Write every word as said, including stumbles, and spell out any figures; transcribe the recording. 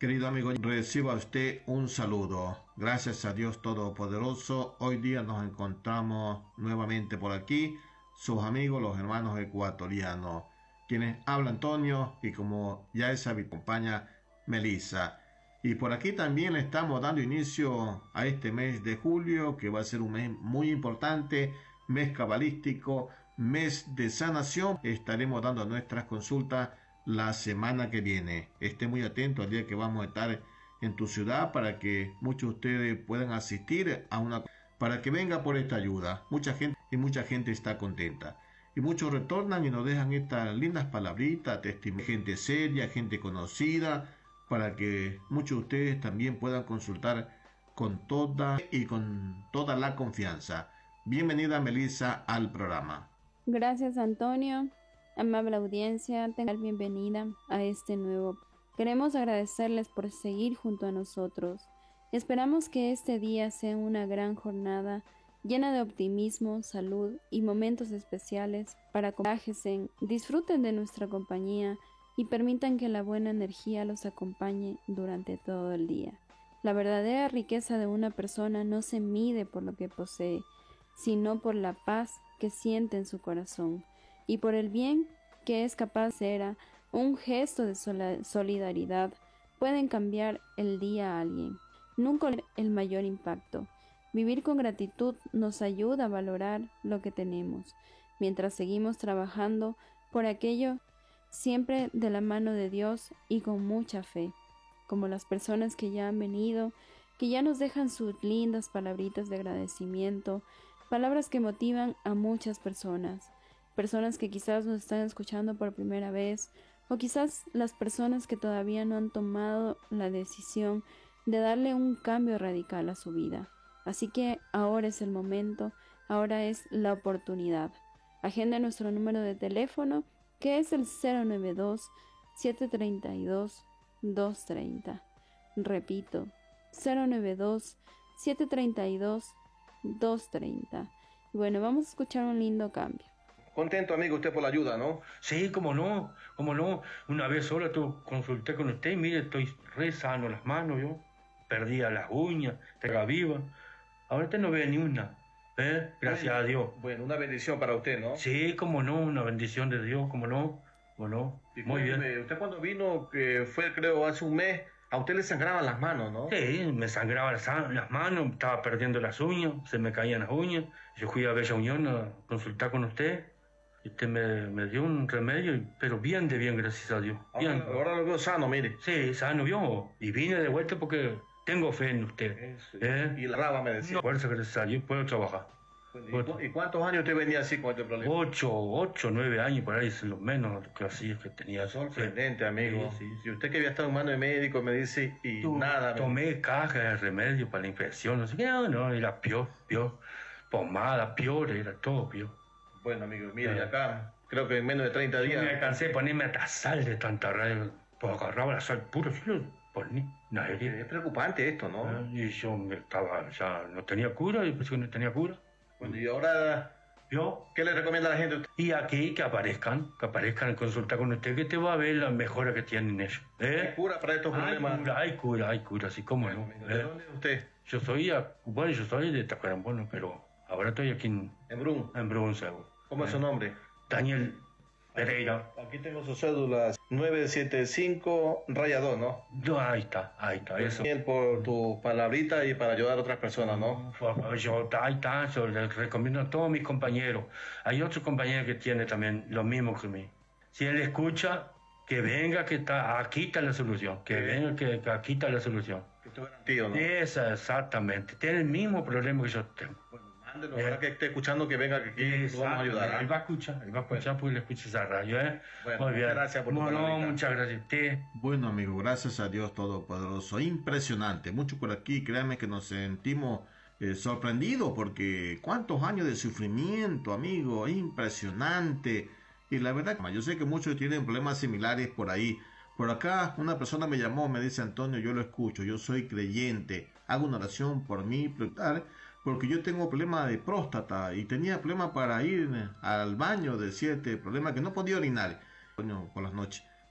Querido amigo, reciba usted un saludo. Gracias a Dios Todopoderoso, hoy día nos encontramos nuevamente por aquí, sus amigos, los hermanos ecuatorianos, quienes habla Antonio y como ya es habitual, acompaña Melissa. Y por aquí también le estamos dando inicio a este mes de julio, que va a ser un mes muy importante, mes cabalístico, mes de sanación. Estaremos dando nuestras consultas la semana que viene. Esté muy atento al día que vamos a estar en tu ciudad para que muchos de ustedes puedan asistir a una, para que venga por esta ayuda. Mucha gente y mucha gente está contenta. Y muchos retornan y nos dejan estas lindas palabritas, testimonios, gente seria, gente conocida, para que muchos de ustedes también puedan consultar con toda y con toda la confianza. Bienvenida, Melissa, al programa. Gracias, Antonio. Amable audiencia, tengan bienvenida a este nuevo. Queremos agradecerles por seguir junto a nosotros. Esperamos que este día sea una gran jornada llena de optimismo, salud y momentos especiales para que disfruten de nuestra compañía y permitan que la buena energía los acompañe durante todo el día. La verdadera riqueza de una persona no se mide por lo que posee, sino por la paz que siente en su corazón y por el bien que es capaz de hacer. Un gesto de solidaridad pueden cambiar el día a alguien. Nunca el mayor impacto. Vivir con gratitud nos ayuda a valorar lo que tenemos, mientras seguimos trabajando por aquello, siempre de la mano de Dios y con mucha fe, como las personas que ya han venido, que ya nos dejan sus lindas palabritas de agradecimiento, palabras que motivan a muchas personas, personas que quizás nos están escuchando por primera vez, o quizás las personas que todavía no han tomado la decisión de darle un cambio radical a su vida. Así que ahora es el momento, ahora es la oportunidad. Agenda nuestro número de teléfono, que es el cero nueve dos, siete tres dos, dos tres cero. Repito, cero nueve dos, siete tres dos, dos tres cero. Y bueno, vamos a escuchar un lindo cambio. Contento, amigo, usted por la ayuda, ¿no? Sí, cómo no, cómo no. Una vez sola tú consulté con usted y mire, estoy re sano las manos, yo. Perdía las uñas, estaba viva. Ahorita no veo ni una, ¿eh? Gracias bueno, a Dios. Bueno, una bendición para usted, ¿no? Sí, cómo no, una bendición de Dios, cómo no, cómo no. Y muy cuénteme, bien. Usted cuando vino, que fue creo hace un mes, a usted le sangraban las manos, ¿no? Sí, me sangraban las, las manos, estaba perdiendo las uñas, se me caían las uñas. Yo fui a Bella Unión a consultar con usted. Usted me, me dio un remedio, pero bien de bien, gracias a Dios. Bien. Ahora, ahora lo veo sano, mire. Sí, sano, vio. Y vine de vuelta porque tengo fe en usted. Sí. ¿Eh? Y la raba me decía. No, fuerza, gracias a Dios, puedo trabajar. ¿Y, cu- ¿Y cuántos años usted venía así con este problema? Ocho, ocho, nueve años por ahí, es lo menos que así que tenía. Sorprendente, amigo. Sí, sí. Si usted que había estado en manos de médico me dice y Tú, nada. Tomé caja de remedio para la infección, no sé qué, no, no, era peor, peor. Pomada, peor, era todo peor. Bueno, amigo, mire, Sí. acá creo que en menos de treinta Yo días. me alcancé a ponerme hasta sal de tanta radio, pues agarraba la sal puro, sí, lo ponía, una herida. Es preocupante esto, ¿no? Ah, Y yo me estaba, ya no tenía cura, y pues que no tenía cura. Bueno, y ahora, Yo, ¿qué le recomienda a la gente? y aquí que aparezcan, que aparezcan en consulta con usted, que te va a ver la mejora que tienen ellos. ¿Hay ¿Eh? cura para estos Hay problemas? cura, hay cura, hay cura, así como no. Amigo, ¿de ¿Eh? dónde es usted? Yo soy, a- bueno, yo soy de Tacuarembó, pero ahora estoy aquí en, En Brun. en Brunswick. ¿Cómo es su nombre? Daniel Pereira. Aquí tengo sus cédulas nueve siete cinco raya dos, ¿no? No, ahí está, ahí está, eso. Bien por tu palabrita y para ayudar a otras personas, ¿no? Yo, ahí está, yo les recomiendo a todos mis compañeros. Hay otro compañero que tiene también lo mismo que mí. Si él escucha, que venga, que está, aquí está la solución. Que Sí. venga, que, que aquí está la solución. Que estoy garantido, ¿no? Esa, exactamente. Tiene el mismo problema que yo tengo. Bueno, mándelo, Eh. ojalá que esté escuchando, que venga, que aquí lo vamos a ayudar. Él va a escuchar, él va a escuchar porque le escucha esa radio, ¿eh? Bueno, Muy bien. muchas gracias por tu No, no, palabrita. muchas gracias a usted. Bueno, amigo, gracias a Dios Todopoderoso. Impresionante. Mucho por aquí, créanme que nos sentimos eh, sorprendidos porque cuántos años de sufrimiento, amigo. Impresionante. Y la verdad, yo sé que muchos tienen problemas similares por ahí. Por acá una persona me llamó, me dice: Antonio, yo lo escucho, yo soy creyente, hago una oración por mí, porque yo tengo problema de próstata y tenía problema para ir al baño, de siete problemas que no podía orinar, coño, por las noches.